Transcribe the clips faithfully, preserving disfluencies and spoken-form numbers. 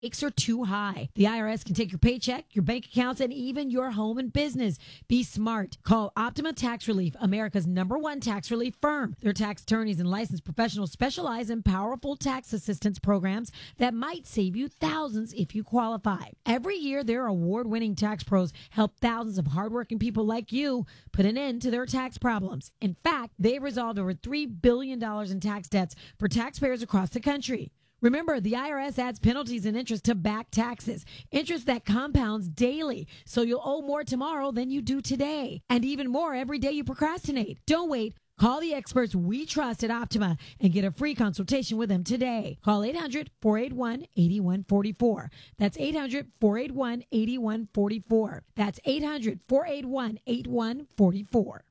Stakes are too high. The I R S can take your paycheck, your bank accounts, and even your home and business. Be smart. Call Optima Tax Relief, America's number one tax relief firm. Their tax attorneys and licensed professionals specialize in powerful tax assistance programs that might save you thousands if you qualify. Every year, their award-winning tax pros help thousands of hardworking people like you put an end to their tax problems. In fact, they've resolved over three billion dollars in tax debts for taxpayers across the country. Remember, the I R S adds penalties and interest to back taxes, interest that compounds daily, so you'll owe more tomorrow than you do today, and even more every day you procrastinate. Don't wait. Call the experts we trust at Optima and get a free consultation with them today. Call eight hundred, four eight one, eight one four four. That's eight hundred, four eight one, eight one four four. That's eight hundred, four eight one, eight one four four.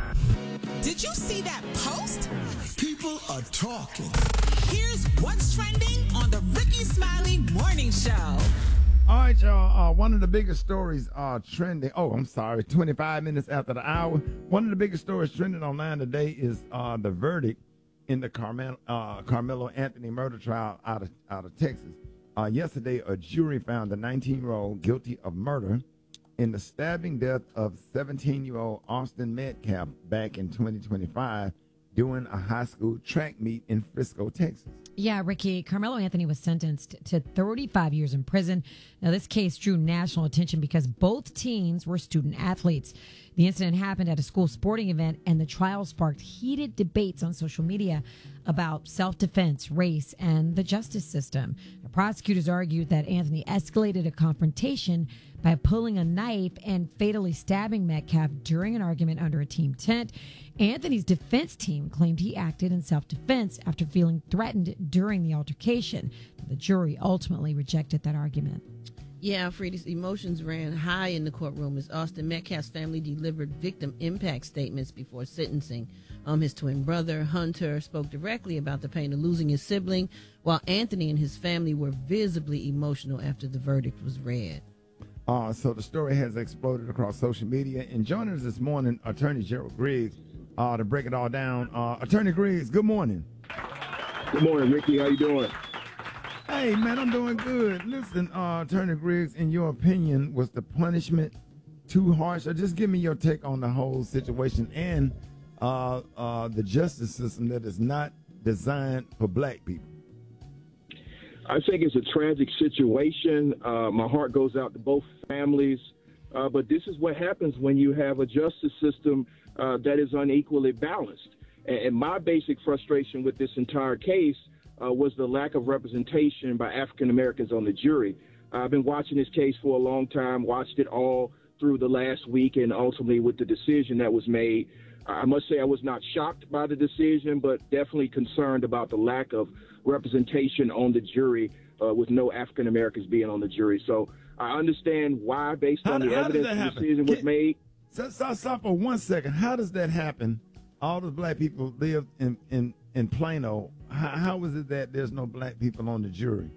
Did you see that post? People are talking. Here's what's trending on the Ricky Smiley Morning Show. All right, y'all. Uh, one of the biggest stories uh, trending. Oh, I'm sorry. twenty-five minutes after the hour. One of the biggest stories trending online today is uh, the verdict in the Carmel, uh, Carmelo Anthony murder trial out of out of Texas. Uh, yesterday, a jury found the nineteen-year-old guilty of murder in the stabbing death of seventeen-year-old Austin Metcalf back in twenty twenty-five during a high school track meet in Frisco, Texas. Yeah, Ricky, Carmelo Anthony was sentenced to thirty-five years in prison. Now, this case drew national attention because both teens were student athletes. The incident happened at a school sporting event, and the trial sparked heated debates on social media about self-defense, race, and the justice system. The prosecutors argued that Anthony escalated a confrontation by pulling a knife and fatally stabbing Metcalf during an argument under a team tent. Anthony's defense team claimed he acted in self-defense after feeling threatened during the altercation. The jury ultimately rejected that argument. Yeah, Freddie's emotions ran high in the courtroom as Austin Metcalf's family delivered victim impact statements before sentencing. Um, his twin brother, Hunter, spoke directly about the pain of losing his sibling, while Anthony and his family were visibly emotional after the verdict was read. Uh, so the story has exploded across social media. And joining us this morning, Attorney Gerald Griggs, uh, to break it all down. Uh, Attorney Griggs, good morning. Good morning, Ricky. How you doing? Hey, man, I'm doing good. Listen, uh, Attorney Griggs, in your opinion, was the punishment too harsh? Or just give me your take on the whole situation and uh, uh, the justice system that is not designed for black people. I think it's a tragic situation. Uh, my heart goes out to both families. Uh, but this is what happens when you have a justice system uh, that is unequally balanced. And, and my basic frustration with this entire case uh, was the lack of representation by African Americans on the jury. I've been watching this case for a long time, watched it all through the last week, and ultimately with the decision that was made. I must say I was not shocked by the decision, but definitely concerned about the lack of representation on the jury uh, with no African Americans being on the jury. So I understand why, based how, on the evidence the decision was made. Stop, stop, stop for one second. How does that happen? All the black people live in, in, in Plano. How, how is it that there's no black people on the jury?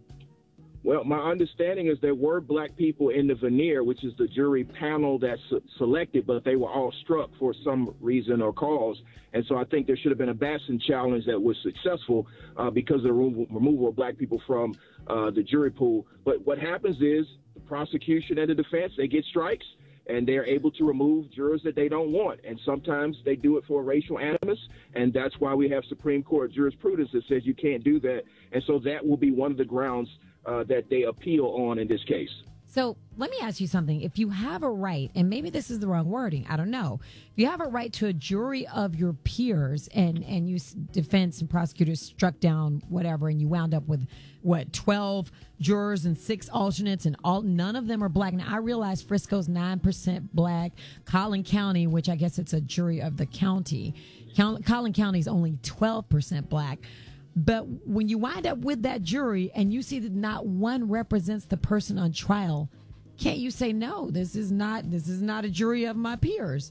Well, my understanding is there were black people in the veneer, which is the jury panel that se- selected, but they were all struck for some reason or cause. And so I think there should have been a Batson challenge that was successful uh, because of the removal, removal of black people from uh, the jury pool. But what happens is the prosecution and the defense, they get strikes, and they're able to remove jurors that they don't want. And sometimes they do it for racial animus, and that's why we have Supreme Court jurisprudence that says you can't do that. And so that will be one of the grounds Uh, that they appeal on in this case. So let me ask you something. If you have a right, and maybe this is the wrong wording, I don't know. If you have a right to a jury of your peers and, and you defense and prosecutors struck down whatever, and you wound up with, what, twelve jurors and six alternates, and all none of them are black. Now, I realize Frisco's nine percent black. Collin County, which I guess it's a jury of the county, Collin County is only twelve percent black. But when you wind up with that jury and you see that not one represents the person on trial, can't you say, no, this is not this is not a jury of my peers?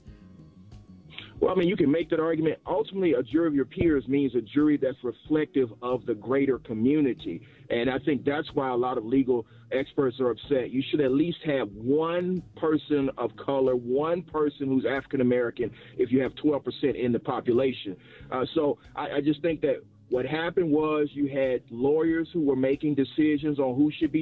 Well, I mean, you can make that argument. Ultimately, a jury of your peers means a jury that's reflective of the greater community. And I think that's why a lot of legal experts are upset. You should at least have one person of color, one person who's African American, if you have twelve percent in the population. Uh, so I, I just think that What happened was you had lawyers who were making decisions on who should be